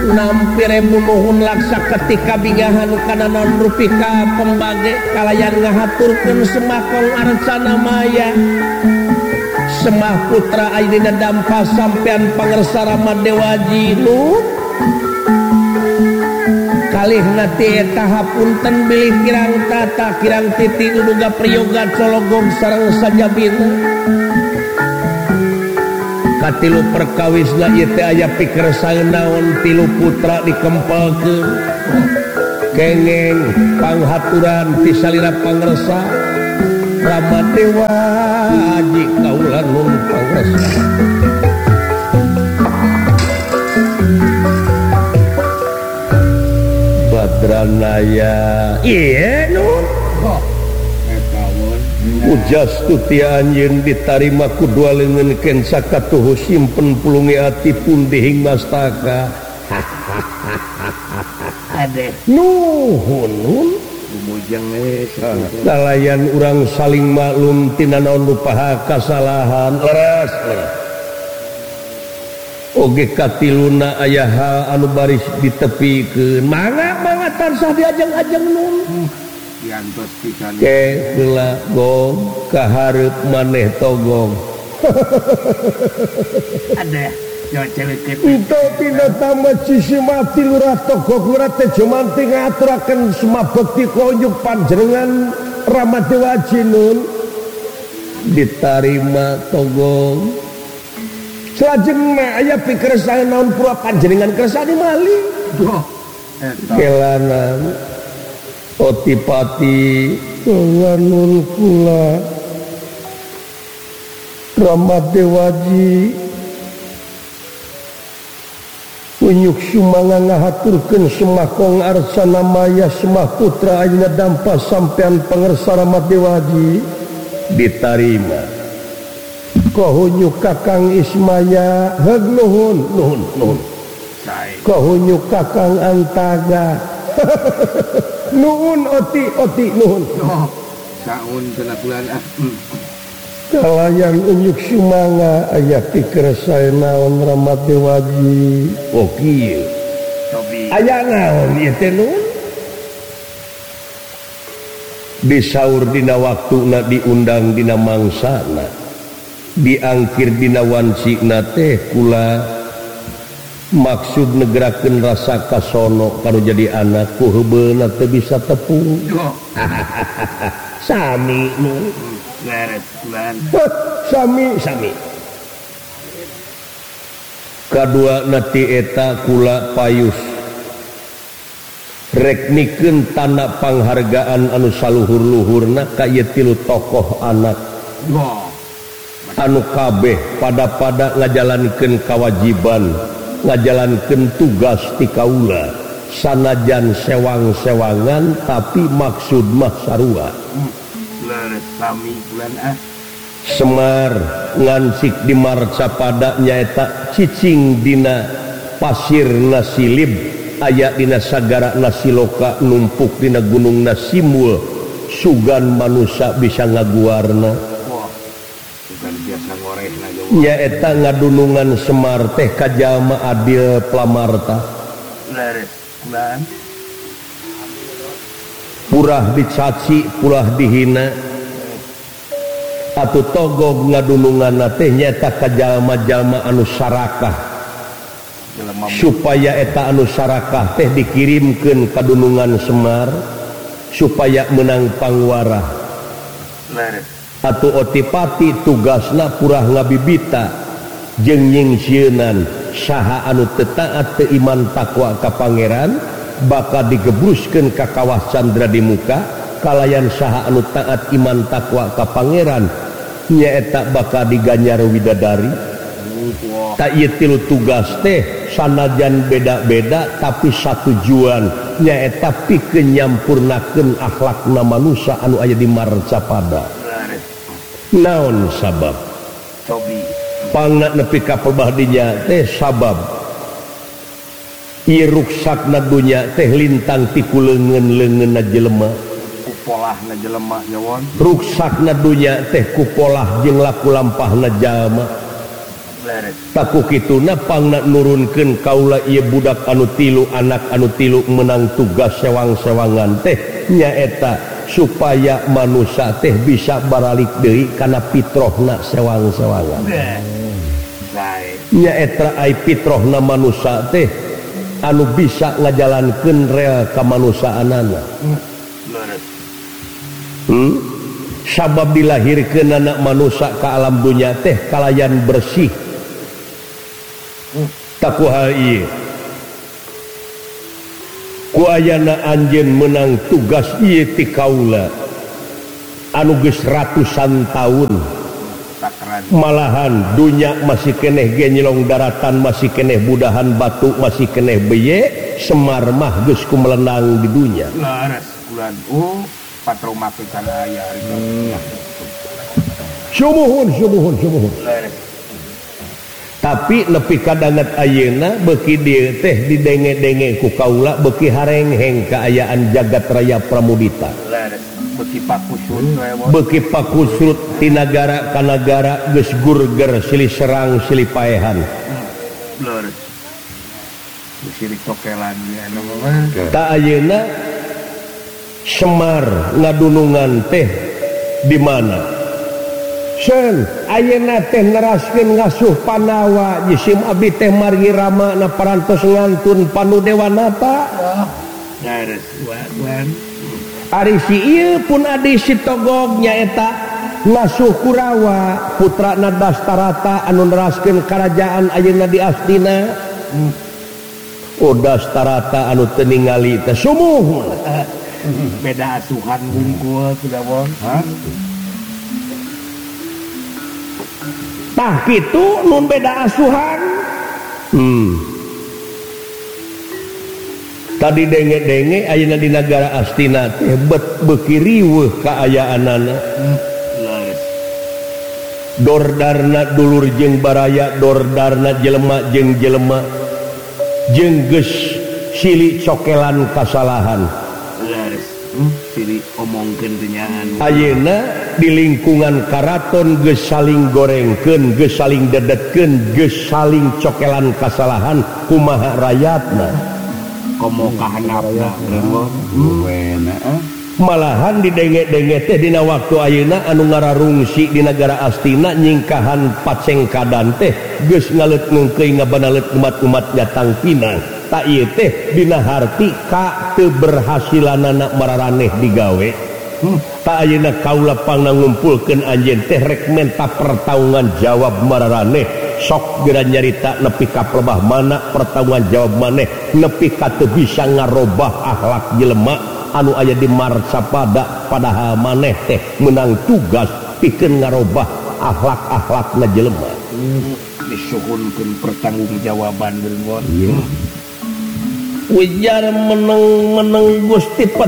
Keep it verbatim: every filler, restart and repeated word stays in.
nampirmuhun laksa ketika bingahan kananan rupika pembage kalayan ngahaturkeun semakong arcana maya Semah putra Aidina dampa sampean pangersa Ramadewaji Nuhun kalih nati eta hapunten bilih kirang tata kirang titi uduga priyoga cologong sareng sajabina katilu perkawisna ieu teh aya pikersaan naon tilu putra dikempelkeun kengeng panghaturan ti salira pangersa Ramadewaji kaula nun pangersa Badranaya iya nun ujas tuti anjeun ditarima ku dua leungeun ken sakatuhu simpen pulungi ati pun dihing mastaka ade nuhun nun mujang kalayan urang saling maklum tina naon rupaha kasalahan leres oge katiluna aya hal anu baris ditepikeun mangga mangga tansah diajeng-ajeng nun diantos pisan ke heula gong kahareup maneh togong ada yo cewek itu tidak tambah sisi mati lurah togong lurah teh jumanti ngaturakeun sumabekti kunjuk panjenengan Ramadewaji nun ditarima togong salajengna aya pikersana naon pura panjenengan kersani malih kelanan otipati lanun kula Ramadewaji unyuk sumanga ngahaturkeun semakong arcana maya semah putra ayeuna dampa sampean pangersa Ramadewaji ditarima kahunyuk kakang Ismaya heug nuhun nuhun nuhun kahunyuk kakang Antaga nuhun oti oti nuhun saun cenah bulan ah kalayan unyuk sumanga aya pikersana naon Ramadewaji oh kieu aya naon ieu teh nuhun disaur dina waktuna diundang dina mangsana diangkir dina wansina teh kula maksud negerakeun rasa kasono kanu jadi anak ku heubeulna teu bisa tepung sami nu beres bulan sami sami kadua nati eta kula payus rek nikeun tanda panghargaan anu saluhur-luhurna ka ieu tilu tokoh anak anu kabeh pada-pada ngajalankeun kawajiban ngajalankeun tugas ti kaula sanajan sewang-sewangan tapi maksud mah sarua leres sami bulan ah Semar ngansik di marcapada nyaeta cicing dina pasir nasilib aya dina sagara nasiloka numpuk dina gunung Nasimul sugan manusia bisa ngaguarna bukan biasa ngorehna nyaeta ngadunungan Semar teh ka jalma adil plamarta leres bulan purah dicaci purah dihina atuh togog ngadunungan teh nyaeta ka jalma-jalma anu sarakah supaya eta anu sarakah teh dikirimkeun ka dunungan Semar supaya menang pangwarah atuh otipati tugasna purah ngabibita jeung nyingsieunan saha anu teu taat teu iman takwa ka pangeran bakal digebruskeun ka kawah Candra di muka kalayan saha anu taat iman takwa ka pangeran nyaeta bakal diganyar widadari tak ieu tilu tugas teh sanajan beda-beda tapi satujuan nyaeta pikeun nyampurnakeun akhlakna manusia anu aya di marcapada naon sabab pangna nepi ka pebahdinya teh sabab ieu ruksakna dunya teh lintang ti kuleungeun-leungeunna jelema kupolahna jelema nyawon ruksakna dunya teh kupolah jeung laku lampahna jalma takku kituna pangna nurunkeun kaula ieu budak anu tilu anak anu tilu menang tugas sewang-sewangan teh nyaeta supaya manusia teh bisa baralik deui kana pitrohna sewang-sewangan nyaeta ai pitrohna manusia teh anu bisa ngajalankeun rel kamanusaanana hmm? Sabab dilahirkeun anak manusia ke alam dunia teh kalayan bersih taku hal ieu ku ayana anjeun menang tugas ieu ti kaula anu geus ratusan taun malahan dunya masih keneh ge nyilong daratan masih keneh budahan batu masih keneh beye Semar mah geus kumelenang di dunya laras bulan uh patroma pisan aya sumuhun sumuhun sumuhun tapi nepi ka danget ayeuna beuki dieu teh didenge-denge ku kaula beuki harengheng kaayaan jagat raya Pramudita beuki pakusut beuki pakusut ti nagara ka nagara geus gurger silih serang silih paehan leres silih cokelan anu mah ta ayeuna Semar ngadunungan teh di mana? Sen, ayeuna teh neraskeun ngasuh Panawa, jisim abdi teh margi rama na parantos ngantun Panu Dewanata. Dares wan. Ari si ieu pun adi si Togog nyaeta ngasuh Kurawa, putrana Dastarata anu neraskeun karajaan ayeuna di Astina. Hmm. Oh Dastarata anu teu ningali teh sumuh. Beda asuhan wungkul sudah bon ha tah kitu nun beda asuhan hmm tadi denge-denge ayeuna di nagara Astina teh beuki riweuh kaayaanana dordarna dulur jeung baraya dordarna jelema jeung jelema jeung geus silih cokelan kasalahan silih omongkeun teunyaan ayeuna di lingkungan karaton geus saling gorengkeun geus saling dedetkeun geus saling cokelan kasalahan kumaha rakyatna komo kahandapna malahan didenge-denge teh dina waktu ayeuna anu ngararungsi di negara Astina nyingkahan pacengkadan teh geus ngaleut-ngeukeun ngabanalet umat-umat jatang pinang tak ieu teh dina harti ka teu berhasilanana mararaneh digawe hmm. tak ayeuna kaula pangna ngumpulkeun anjeun teh rek menta pertaungan jawab mararaneh sok geura nyarita nepi ka pelebah mana pertaungan jawab maneh nepi ka teu bisa ngarobah akhlak jelema anu aya di marsapada padahal maneh teh menang tugas pikeun ngarobah akhlak-akhlakna jelema hmm. disuhunkeun pertanggungjawaban geus iya ujar meneng-meneng Gusti